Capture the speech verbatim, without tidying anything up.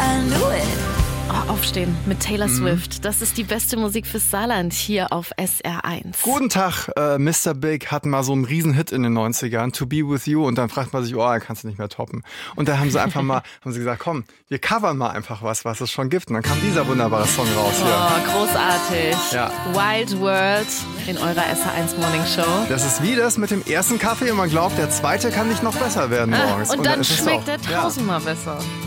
I knew it. Oh, aufstehen mit Taylor mhm. Swift. Das ist die beste Musik fürs Saarland hier auf S R eins. Guten Tag, äh, Mister Big hatten mal so einen Riesenhit in den neunzigern, To Be With You. Und dann fragt man sich, oh, kannst du nicht mehr toppen. Und dann haben sie einfach mal, haben sie gesagt, komm, wir covern mal einfach was, was es schon gibt. Und dann kam dieser wunderbare Song raus hier. Oh, großartig. Ja. Wild World in eurer S R eins Morning Show. Das ist wie das mit dem ersten Kaffee und man glaubt, der zweite kann nicht noch besser werden morgens. Ah, und, und dann da schmeckt er tausendmal ja. besser.